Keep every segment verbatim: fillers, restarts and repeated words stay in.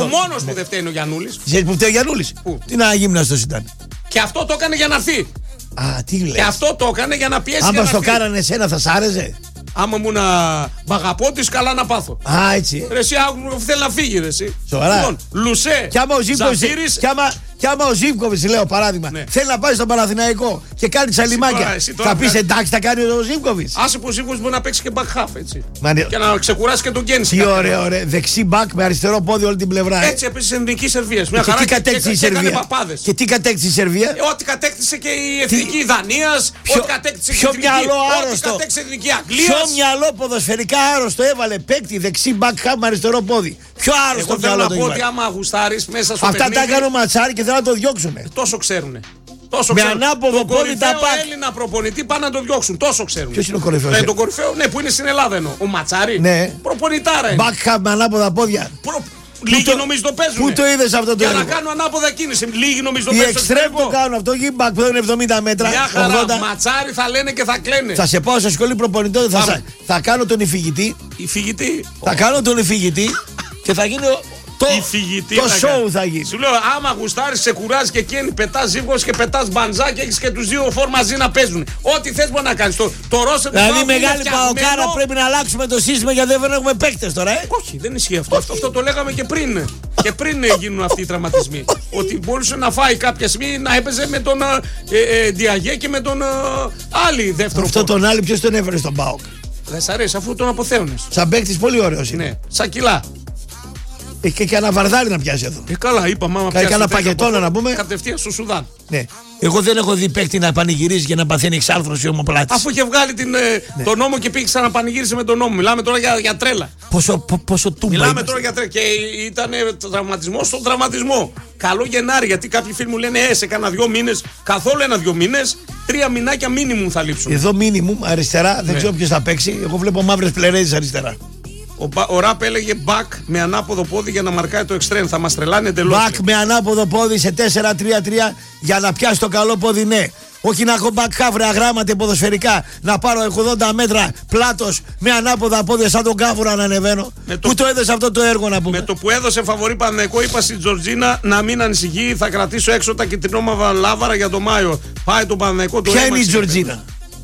Ο μόνος ναι. που δεν φταίει είναι ο Γιαννούλης. Ξέρεις που φταίει ο Γιαννούλης? Τι να γύμναστος ήταν. Και αυτό το έκανε για να έρθει. Α, τι λες. Και αυτό το έκανε για να πιέσει. Άμα στο κάνανε εσένα θα σ' άρεσε? Άμα μου να μπαγαπώτης, καλά να πάθω. Α, έτσι. Ρε εσύ, θέλει να φύγει ρε εσύ. Σοβαρά. Λοιπόν, Λουσέ, κι άμα ο Ζίβκοβιτς, κι άμα, κι άμα ο Ζίβκοβιτς, λέω παράδειγμα, ναι. θέλει να πάει στον Παναθηναϊκό και κάνει τσαλιμάκια, θα πεις εντάξει θα κάνει ο Ζίβκοβιτς? Άσε που ο Ζίβκοβιτς μπορεί να παίξει και back half, έτσι. Μανε... Και να ξεκουράσει και τον Γκένση. Τι ωραίο, ωραίο. Δεξί back με αριστερό πόδι όλη την πλευρά. Έτσι έπαιζε στην εθνική Σερβία. Μια χαρά και τι κατέκτησε η Σερβία? Και τι κατέκτησε η Σερβία? Ό,τι κατέκτησε και η εθνική Δανίας, ό,τι κατέκτησε και η εθνική Αγγλίας. Ποιο μυαλό ποδοσφαιρικά άρρωστο έβαλε παίκτη δεξί back half με αριστερό πόδι? Ποιο άρρωστο μυαλό? Εγώ θέλω να πω ότι άμα γουστάρεις μέσα στο αυτά τα έκανε ο Ματσάρη και θέλουν να το διώξουνε. Τόσο ξέρουνε. Τόσο με ξέρουν. ανάποδο πόδι τα πάνε. Έλληνα προπονητή πάνε να το διώξουν. Τόσο ξέρουν. Ποιος είναι ο κορυφαίος? Ε, το κορυφαίο, ναι, που είναι στην Ελλάδα εννοώ. Ο Ματσάρη. Ναι. Προπονητάρα είναι. Back με ανάποδα πόδια. Προ... Λίγοι το... νομίζω το παίζουν. Πού το είδες αυτό το Για έργο? να κάνουν ανάποδα κίνηση. Λίγοι νομίζω το παίζουν. Οι εξτρέμ το κάνουν αυτό. Γη back που είναι εβδομήντα μέτρα. Μια χαρά. ογδόντα. Ματσάρι θα λένε και θα κλαίνε. Θα σε πάω σε σχολή προπονητών. Θα, θα κάνω τον υφηγητή. Υφηγητή. Θα κάνω τον υφηγητή και θα γίνει. Το, το show θα γίνει. Σου λέω, άμα γουστάρεις, σε κουράζει και εκείνη, πετάς Ζίβκοβιτς και πετάς Μπαντζά και έχεις και τους δύο φορ μαζί να παίζουν. Ό,τι θες μπορεί να κάνεις. Το, το Ρώσο του δηλαδή, μεγάλη παοκάρα πρέπει να αλλάξουμε το σύστημα γιατί δεν έχουμε παίκτες τώρα, ε. Όχι, δεν ισχύει αυτό. αυτό. Αυτό το λέγαμε και πριν. Και πριν γίνουν αυτοί οι τραυματισμοί. Ότι μπορούσε να φάει κάποια στιγμή να έπαιζε με τον ε, ε, Διαγέ και με τον ε, άλλη δεύτερο. Αυτό τον άλλη, ποιος τον έφερε στον ΠΑΟΚ? Δεν σ' αρέσει, αφού τον αποθέωνες. Σαν παίκτης πολύ ωραίος είναι. Ναι, σαν κιλά. Έχει και κανένα βαρδάρι να πιάσει εδώ. Ε, καλά, είπα, μάμα πιάσει. Κάνα πακετόνα να πούμε. Κατευθείαν στο Σουδάν. Ναι. Εγώ δεν έχω δει παίκτη να πανηγυρίζει και να παθαίνει εξάρθρωση ομοπλάτης. Αφού είχε βγάλει την, ναι. τον νόμο και πήγε να πανηγύρισε με τον νόμο. Μιλάμε τώρα για, για τρέλα. Πόσο, πο, πόσο τούμπα. Μιλάμε είμαστε. τώρα για τρέλα. Και ήταν τραυματισμό στον τραυματισμό. Καλό Γενάρη, γιατί κάποιοι φίλοι μου λένε Ε, σε κάνα δύο μήνες. Καθόλου ένα-δύο μήνες. Τρία μηνάκια μίνιμουμ θα λείψουν. Εδώ μίνιμουμ αριστερά, δεν ναι. ξέρω ποιος θα παίξει. Εγώ βλέπω μαύρες πλερέζες αριστερά. Ο, ο Ραπ έλεγε back με ανάποδο πόδι για να μαρκάει το εξτρέμ. Θα μας τρελάνε εντελώς. Back με ανάποδο πόδι σε τέσσερα τρία τρία για να πιάσει το καλό πόδι, ναι. Όχι να έχω back half ρε αγράμματα ποδοσφαιρικά. Να πάρω ογδόντα μέτρα πλάτος με ανάποδα πόδια σαν τον Κάβουρα να ανεβαίνω. Το... Πού το έδωσε αυτό το έργο να πούμε? Με το που έδωσε φαβορί Παναθηναϊκό, είπα στην Τζορτζίνα να μην ανησυχεί. Θα κρατήσω έξω τα κυτρινόμαυρα λάβαρα για το Μάιο. Πάει το Παναθηναϊκό. Ποια είναι η Τζορτζίνα?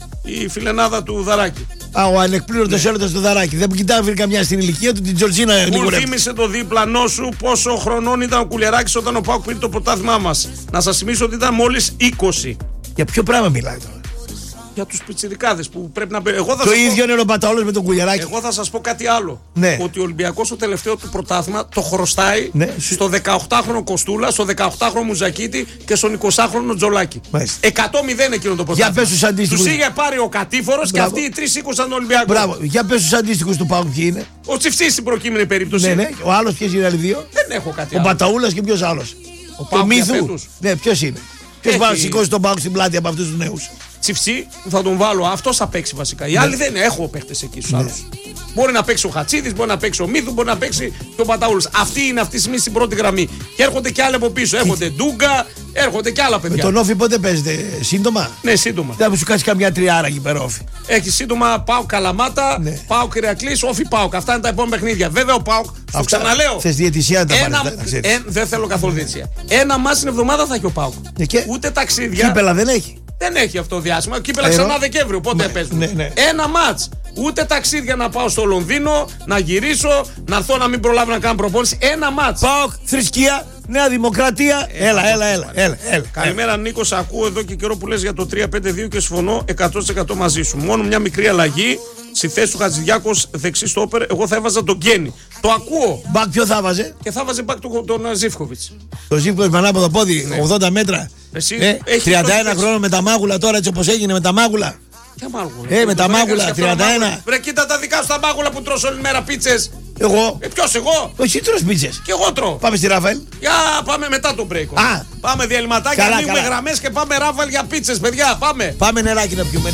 Η φιλενάδα του Δαράκη. Α, ο ανεκπλήρωτος έρωτας του Δαράκη. Δεν κοιτάει βρει καμιά στην ηλικία του την Τζορτζίνα. Μου θύμισε το δίπλανό σου πόσο χρονών ήταν ο Κουλεράκης όταν ο ΠΑΟΚ πήρε το πρωτάθλημά μας. Να σας θυμίσω ότι ήταν μόλις είκοσι. Για ποιο πράγμα μιλάει τώρα? Για τους πιτσιρικάδες που πρέπει να παίρνουν. Το ίδιο πω... είναι ο Παταόλος με τον Κουλεράκη. Εγώ θα σας πω κάτι άλλο. Ναι. Ότι ο Ολυμπιακός το τελευταίο του πρωτάθλημα το χρωστάει ναι. στο δεκαοκτάχρονο Κοστούλα, στο δεκαοκτάχρονο Μουζακίτη και στον εικοσάχρονο Τζολάκη. εκατό μηδέν εκείνο το πρωτάθλημα. Για πες τους αντίστοιχους. Τους είχε πάρει ο Κατήφορος και αυτοί οι τρεις σήκωσαν τον Ολυμπιακό. Μπράβο. Για πες τους αντίστοιχους του ΠΑΟΚ ποιοι είναι? Ο Τσιφτσής στην προκείμενη περίπτωση. Ναι, ναι. Ο άλλος ποιες είναι οι άλλοι δύο? Δεν έχω κάτι ο άλλο. Ο Παταούλας και ποιος άλλος? Ο ΠΑΟΚ. Ναι, ποιος είναι? Ποιος πάει να σηκώσει τον ΠΑΟΚ στην πλάτη από αυτούς τους νέους? Τσιφτσί που θα τον βάλω, αυτό θα παίξει βασικά. Οι ναι. άλλοι δεν είναι. Έχω παίχτες εκεί στους ναι. άλλους. Μπορεί να παίξει ο Χατσίδης, μπορεί να παίξει ο Μύθου, μπορεί να παίξει και ο Παταούλος. Αυτοί είναι αυτή τη στιγμή στην πρώτη γραμμή. Και έρχονται και άλλοι από πίσω. Έρχονται Ντούγκα, έρχονται και άλλα παιδιά. Με τον Όφη πότε παίζετε? Σύντομα? Ναι, σύντομα. Δεν θα σου κάτσει καμιά τριάρα εκεί πέρα Όφη. Έχει σύντομα Πάοκ Καλαμάτα, ναι. Πάοκ Ηρακλής, Όφη Πάοκ. Αυτά είναι τα επόμενα παιχνίδια. Βέβαια ο Πάοκ, το ξαναλέω. Θες διαιτησία τα ένα, πάρεις, ε, δεν θέλω καθόλου διαιτησία. Ένα μάτς την εβδομάδα θα έχει ο Πάοκ. Και... Ούτε ταξίδια. Κύπελα δεν έχει. Δεν έχει αυτό το διάστημα. Κύπελα ξανά Δεκέμβριο. Πότε ναι, παίζουν. Ναι, ναι. Ένα μάτς. Ούτε ταξίδια να πάω στο Λονδίνο, να γυρίσω, να έρθω να μην προλάβω να κάνω προπόνηση. Ένα μάτς. ΠΑΟΚ, θρησκεία, Νέα Δημοκρατία. Ε, έλα, έλα, έλα, έλα, έλα. Καλημέρα Νίκο, σε ακούω εδώ και καιρό που λες για το τρία πέντε δύο και συμφωνώ εκατό τοις εκατό μαζί σου. Μόνο μια μικρή αλλαγή. Στη θέση του Χατζηδιάκος δεξί στόπερ, εγώ θα έβαζα τον Γκένι. Το ακούω. Μπακ ποιο θα βάζε? Και θα βάζε μπακ τον, τον Ζίβκοβιτς. Το Ζίβκοβιτς με ανάποδο πόδι, ναι. ογδόντα μέτρα. Εσύ, ε, τριάντα ένα χρόνια με τα μάγουλα τώρα, έτσι όπως έγινε με τα μάγουλα. Ποια μάγουλα? Ε, με τα μάγουλα, τριάντα ένα. Βρε, κοίτα τα δικά σου τα μάγουλα που τρως όλη μέρα πίτσες. Εγώ. Ε, ποιος εγώ? Εσύ τρως πίτσες. Και εγώ τρώω. Πάμε στη Ράφαελ. Για πάμε μετά το break. Α. Πάμε διαλυματάκια, ανοίγουμε γραμμές και πάμε Ράφαελ για πίτσες, παιδιά. Πάμε. Πάμε νεράκι να πιούμε.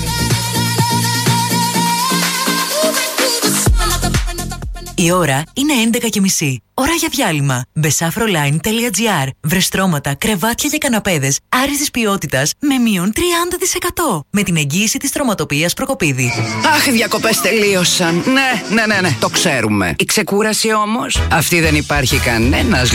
Η ώρα είναι έντεκα και μισή. Ώρα για διάλειμμα. μπεσάφρολάιν τελεία τζι άρ. Βρεστρώματα, κρεβάτια και καναπέδες άριστης ποιότητας με μείον τριάντα τοις εκατό. Με την εγγύηση της Τροματοποιίας Προκοπίδη. Αχ, οι διακοπές τελείωσαν. Ναι, ναι, ναι, ναι, το ξέρουμε. Η ξεκούραση όμως, αυτή δεν υπάρχει κανένας